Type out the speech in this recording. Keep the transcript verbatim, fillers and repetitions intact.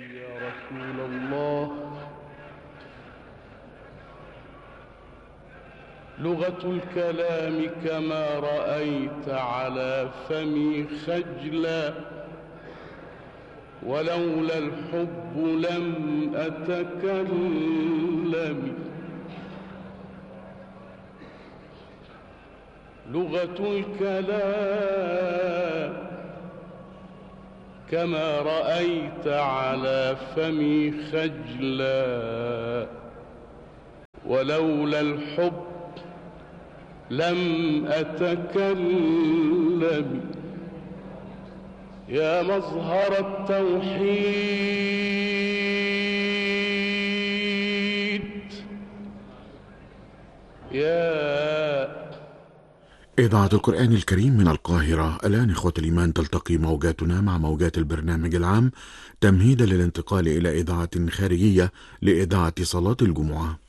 يا رسول الله لغة الكلام كما رأيت على فمي خجلا، ولولا الحب لم أتكلم. لغة الكلام كما رأيت على فمي خجلا، ولولا الحب لم أتكلم. يا مظهر التوحيد يا إذاعة القرآن الكريم من القاهرة. الآن إخوة الإيمان تلتقي موجاتنا مع موجات البرنامج العام تمهيدا للانتقال إلى إذاعة خارجية لإذاعة صلاة الجمعة.